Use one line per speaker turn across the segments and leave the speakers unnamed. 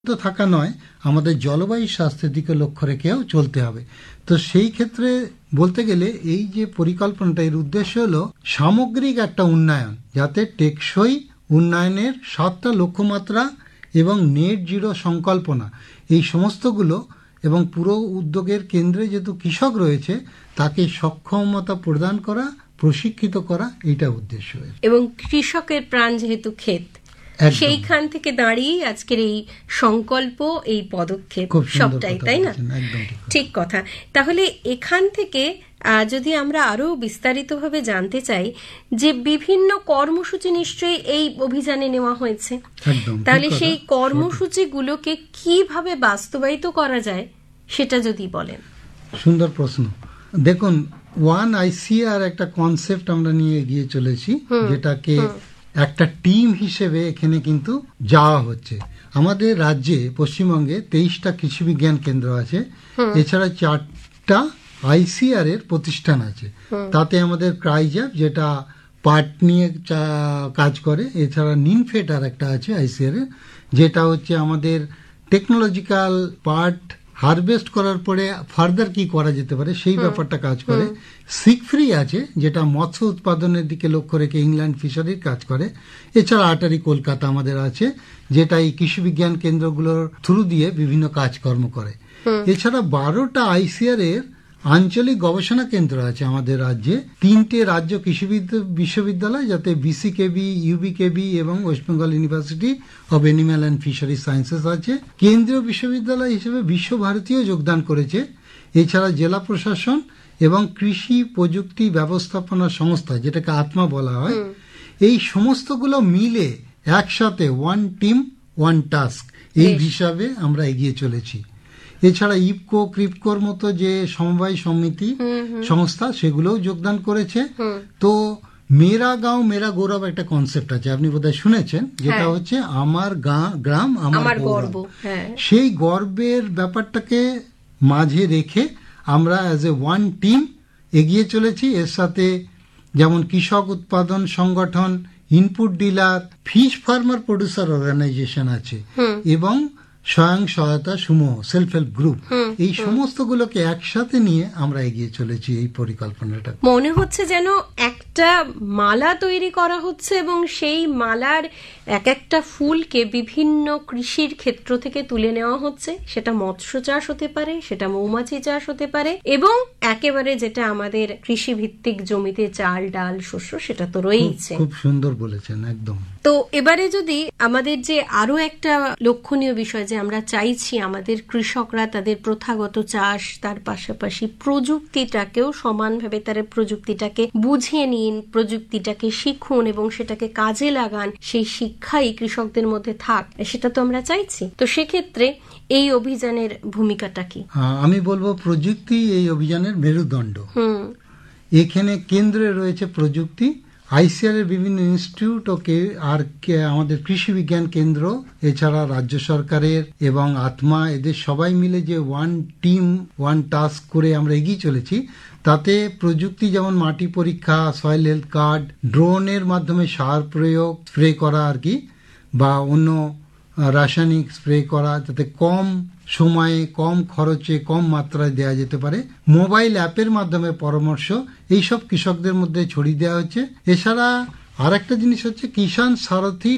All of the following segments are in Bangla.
তো থাকা নয়, আমাদের জলবায়ু স্বাস্থ্যের দিকে লক্ষ্য রেখেও চলতে হবে। তো সেই ক্ষেত্রে বলতে গেলে এই যে পরিকল্পনাটা, এর উদ্দেশ্য হলো সামগ্রিক একটা উন্নয়ন, যাতে টেকসই উন্নয়নের 7টা লক্ষ্যমাত্রা এবং নেট জিরো সংকল্পনা, এই সমস্তগুলো এবং পুরো উদ্যোগের কেন্দ্রে যেহেতু কৃষক রয়েছে, তাকে সক্ষমতা প্রদান করা, প্রশিক্ষিত করা, এইটা উদ্দেশ্য।
এবং কৃষকের প্রাণ যেহেতু ক্ষেত, সেইখান থেকে দাঁড়িয়ে আজকের এই সংকল্প, এই পদক্ষেপ সবটাই, তাই না? ঠিক কথা। তাহলে এখান থেকে যদি আমরা আরো বিস্তারিতভাবে জানতে চাই যে বিভিন্ন কর্মসূচি নিশ্চয়ই এই অভিযানে নেওয়া হয়েছে, তাহলে সেই কর্মসূচিগুলোকে কিভাবে বাস্তবায়িত করা যায় সেটা যদি বলেন।
সুন্দর প্রশ্ন। দেখুন, ওয়ান আইসিআর একটা কনসেপ্ট আমরা নিয়ে এগিয়ে চলেছি, যেটাকে একটা টিম হিসেবে এখানে কিন্তু যাওয়া হচ্ছে। আমাদের রাজ্যে, পশ্চিমবঙ্গে 23টা কৃষি বিজ্ঞান কেন্দ্র আছে, এছাড়া 4টা আইসিআর এর প্রতিষ্ঠান আছে। তাতে আমাদের ক্রাইজ্যাপ, যেটা পাট নিয়ে কাজ করে, এছাড়া নিনফেড আর একটা আছে আইসিআর এর, যেটা হচ্ছে আমাদের টেকনোলজিক্যাল পার্ট হারভেস্ট করার পরে ফার্দার কি করা যেতে পারে সেই ব্যাপারটা কাজ করে। সিকফ্রি আছে, যেটা মৎস্য উৎপাদনের দিকে লক্ষ্য রেখে ইংল্যান্ড ফিশারির কাজ করে। এছাড়া আটারি কলকাতা আমাদের আছে, যেটা এই কৃষি বিজ্ঞান কেন্দ্রগুলোর থ্রু দিয়ে বিভিন্ন কাজকর্ম করে। এছাড়া 12টা আইসিআর এর আঞ্চলিক গবেষণা কেন্দ্র আছে আমাদের রাজ্যে। 3টে রাজ্য কৃষি বিশ্ববিদ্যালয়, যাতে বিসিকেবি, ইউবিকেবি এবং West Bengal university of animal and fishery sciences আছে। কেন্দ্রীয় বিশ্ববিদ্যালয় হিসেবে বিশ্বভারতীও যোগদান করেছে। এছাড়া জেলা প্রশাসন এবং কৃষি প্রযুক্তি ব্যবস্থাপনা সংস্থা, যেটাকে আত্মা বলা হয়, এই সমস্তগুলো মিলে একসাথে ওয়ান টিম ওয়ান টাস্ক, এই হিসাবে আমরা এগিয়ে চলেছি। এছাড়া ইফকো, ক্রিপকোর মতো যে সমবায় সমিতি সংস্থা, সেগুলোও যোগদান করেছে। তো মেরা গাঁও মেরা গৌরব একটা কনসেপ্ট আছে, আপনি বোধহয় শুনেছেন, যেটা হচ্ছে আমার গ্রাম আমার গর্ব। সেই গর্বের ব্যাপারটাকে মাঝে রেখে আমরা অ্যাজ এ ওয়ান টিম এগিয়ে চলেছি। এর সাথে যেমন কৃষক উৎপাদন সংগঠন, input dealer, fish farmer producer organisation আছে, এবং স্বয়ং সহায়তা সমূহ, সেলফ হেল্প গ্রুপ, এই সমস্তগুলোকে একসাথে নিয়ে আমরা এগিয়ে চলেছি এই পরিকল্পনাটা।
মনে হচ্ছে যেন একটা মালা তৈরি করা হচ্ছে, এবং সেই মালার এক একটা ফুলকে বিভিন্ন কৃষির ক্ষেত্র থেকে তুলে নেওয়া হচ্ছে। সেটা মৎস্য চাষ হতে পারে, সেটা মৌমাছি চাষ হতে পারে, এবং একেবারে যেটা আমাদের কৃষি ভিত্তিক জমিতে চাল ডাল শস্য, সেটা তো রয়েছে।
খুব সুন্দর বলেছেন, একদম।
তো এবারে যদি আমাদের যে আরো একটা লক্ষণীয় বিষয়, যে আমরা চাইছি আমাদের কৃষকরা তাদের প্রথাগত চাষ, তার পাশাপাশি প্রযুক্তিটাকেও সমানভাবে তারা প্রযুক্তিটাকে বুঝিয়ে নিন, প্রযুক্তিটাকে শিখুন এবং সেটাকে কাজে লাগান, সেই শিক্ষাই কৃষকদের মধ্যে থাক, সেটা তো আমরা চাইছি। তো সেক্ষেত্রে এই অভিযানের ভূমিকাটা কি?
আমি বলবো প্রযুক্তি এই অভিযানের মেরুদণ্ড। এখানে কেন্দ্রে রয়েছে প্রযুক্তি, আইসিআর এর বিভিন্ন ইনস্টিটিউট আর আমাদের কৃষি বিজ্ঞান কেন্দ্র, এছাড়া রাজ্য সরকারের এবং আত্মা, এদের সবাই মিলে যে ওয়ান টিম ওয়ান টাস্ক করে আমরা এগিয়ে চলেছি। তাতে প্রযুক্তি যেমন মাটি পরীক্ষা, সয়েল হেলথ কার্ড, ড্রোনের মাধ্যমে সার প্রয়োগ, স্প্রে করা আর কি, বা অন্য রাসায়নিক স্প্রে করা, যাতে কম সময়ে, কম খরচে, কম মাত্রায় দেওয়া যেতে পারে। মোবাইল অ্যাপের মাধ্যমে পরামর্শ, এইসব কৃষকদের মধ্যে ছড়িয়ে দেওয়া হচ্ছে। এছাড়া আর একটা জিনিস হচ্ছে কিষাণ সারথি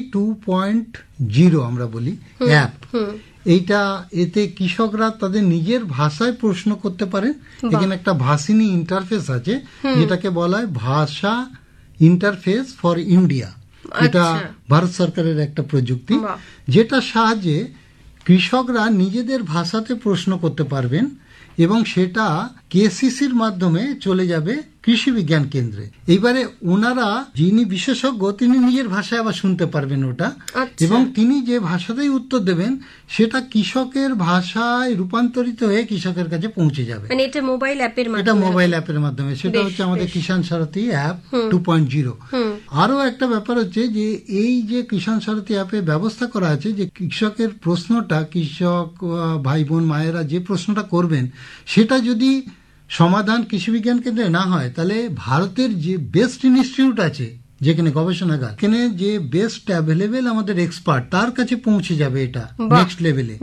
2.0 আমরা বলি অ্যাপ। এইটা, এতে কৃষকরা তাদের নিজের ভাষায় প্রশ্ন করতে পারেন। এখানে একটা ভাষিনী ইন্টারফেস আছে, যেটাকে বলা হয় ভাষা ইন্টারফেস ফর ইন্ডিয়া। এটা ভারত সরকারের একটা প্রযুক্তি, যেটা সাহায্যে কৃষকরা নিজেদের ভাষাতে প্রশ্ন করতে পারবেন, এবং সেটা কেসিসির মাধ্যমে চলে যাবে কৃষি বিজ্ঞান কেন্দ্রে। এইবারে ওনারা, যিনি বিশেষজ্ঞ, তিনি নিজের ভাষায় আবার শুনতে পারবেন ওটা, এবং তিনি যে ভাষাতেই উত্তর দেবেন সেটা কৃষকের ভাষায় রূপান্তরিত হয়ে কৃষকের কাছে পৌঁছে যাবে।
এটা মোবাইল অ্যাপের মাধ্যমে,
এটা মোবাইল অ্যাপের মাধ্যমে। সেটা হচ্ছে আমাদের কিষাণ সারথি অ্যাপ 2.0। আরো একটা ব্যাপার হচ্ছে যে এই যে কিষাণ সারথি অ্যাপে ব্যবস্থা করা আছে, যে কৃষকের প্রশ্নটা, কৃষক ভাই বোন মায়েরা যে প্রশ্নটা করবেন, সেটা যদি সমাধান কৃষি বিজ্ঞান কেন্দ্রে না হয়, তাহলে ভারতের যে বেস্ট ইনস্টিটিউট আছে যেখানে গবেষণাগার, এখানে যে বেস্ট অ্যাভেলেবেল আমাদের এক্সপার্ট, তার কাছে পৌঁছে যাবে এটা নেক্সট লেভেলে।